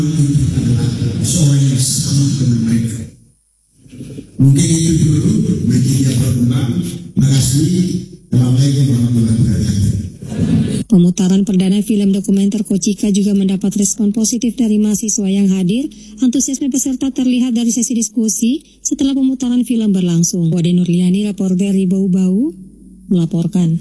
adalah seorang yang sama dengan mereka. Mungkin itu dulu nanti dia berkembang. Makasih. Assalamualaikum warahmatullahi wabarakatuh. Pemutaran perdana film dokumenter Kochika juga mendapat respon positif dari mahasiswa yang hadir. Antusiasme peserta terlihat dari sesi diskusi setelah pemutaran film berlangsung. Wade Nurliani, reporter dari Bau-Bau, melaporkan.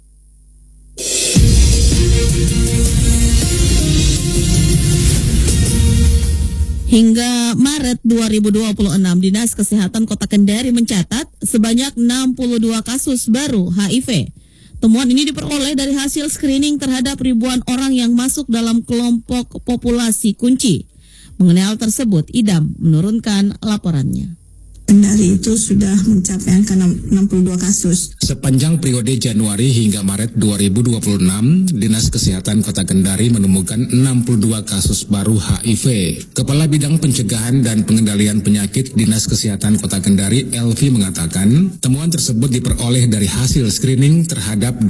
Hingga Maret 2026, Dinas Kesehatan Kota Kendari mencatat sebanyak 62 kasus baru HIV. Temuan ini diperoleh dari hasil screening terhadap ribuan orang yang masuk dalam kelompok populasi kunci. Mengenai hal tersebut, Idam menurunkan laporannya. Kendari itu sudah mencapai angka 62 kasus. Sepanjang periode Januari hingga Maret 2026, Dinas Kesehatan Kota Kendari menemukan 62 kasus baru HIV. Kepala Bidang Pencegahan dan Pengendalian Penyakit Dinas Kesehatan Kota Kendari, Elvi, mengatakan temuan tersebut diperoleh dari hasil screening terhadap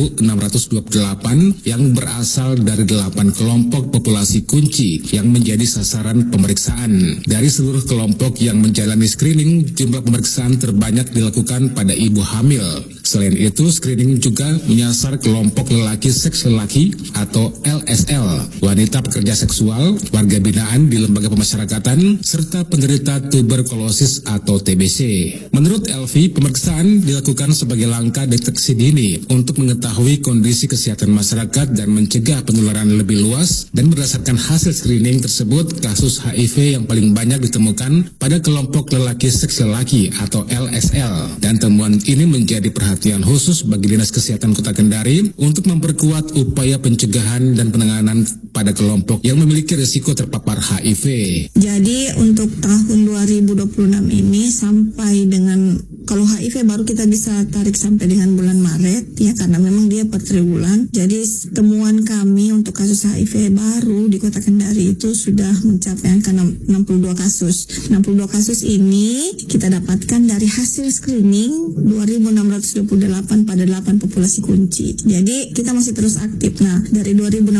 2.628 yang berasal dari 8 kelompok populasi kunci yang menjadi sasaran pemeriksaan. Dari seluruh kelompok yang menjalani screening, jumlah pemeriksaan terbanyak dilakukan pada ibu hamil. Selain itu, screening juga menyasar kelompok lelaki seks lelaki atau LSL, wanita pekerja seksual, warga binaan di lembaga pemasyarakatan, serta penderita tuberkulosis atau TBC. Menurut Elvi, pemeriksaan dilakukan sebagai langkah deteksi dini untuk mengetahui kondisi kesehatan masyarakat dan mencegah penularan lebih luas, dan berdasarkan hasil screening tersebut, kasus HIV yang paling banyak ditemukan pada kelompok lelaki seks lelaki atau LSL, dan temuan ini menjadi perhatian khusus bagi Dinas Kesehatan Kota Kendari untuk memperkuat upaya pencegahan dan penanganan pada kelompok yang memiliki risiko terpapar HIV. Jadi untuk tahun 2026 ini sampai dengan, kalau HIV baru kita bisa tarik sampai dengan bulan Maret ya, karena memang dia per triwulan. Jadi temuan kami untuk kasus HIV baru di Kota Kendari itu sudah mencapai angka 62 kasus. 62 kasus ini kita dapatkan dari hasil screening 2.628 pada 8 populasi kunci. Jadi kita masih terus aktif. Nah, dari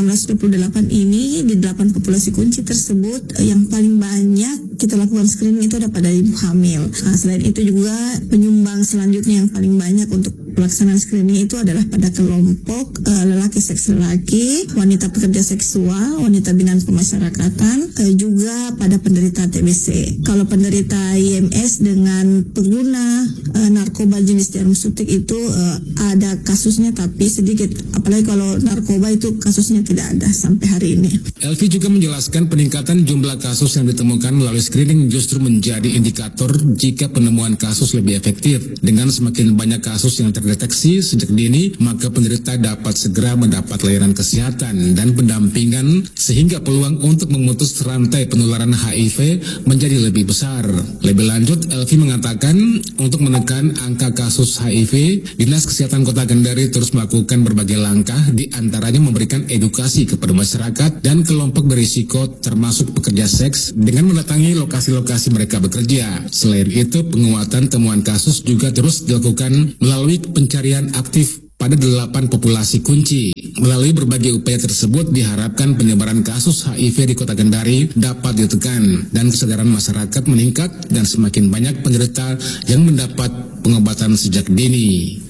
2.628 ini di 8 populasi kunci tersebut yang paling banyak kita lakukan screening itu ada pada ibu hamil. Nah, selain itu juga penyumbang selanjutnya yang paling banyak untuk pelaksanaan screening itu adalah pada kelompok lelaki seks lelaki, wanita pekerja seksual, wanita binaan pemasyarakatan, juga pada penderita TBC. Kalau penderita IMS dengan pengguna narkoba jenis jarum suntik itu ada kasusnya tapi sedikit, apalagi kalau narkoba itu kasusnya tidak ada sampai hari ini. Elvi juga menjelaskan peningkatan jumlah kasus yang ditemukan melalui screening justru menjadi indikator jika penemuan kasus lebih efektif. Dengan semakin banyak kasus yang terdeteksi sejak dini, maka penderita dapat segera mendapat layanan kesehatan dan pendampingan sehingga peluang untuk memutus rantai penularan HIV menjadi lebih besar. Lebih lanjut, Elvi mengatakan untuk menekan angka kasus HIV, Dinas Kesehatan Kota Kendari terus melakukan berbagai langkah, di antaranya memberikan edukasi kepada masyarakat dan kelompok berisiko termasuk pekerja seks dengan mendatangi lokasi-lokasi mereka bekerja. Selain itu, penguatan temuan kasus juga terus dilakukan melalui pencarian aktif pada 8 populasi kunci. Melalui berbagai upaya tersebut diharapkan penyebaran kasus HIV di Kota Kendari dapat ditekan dan kesadaran masyarakat meningkat dan semakin banyak penderita yang mendapat pengobatan sejak dini.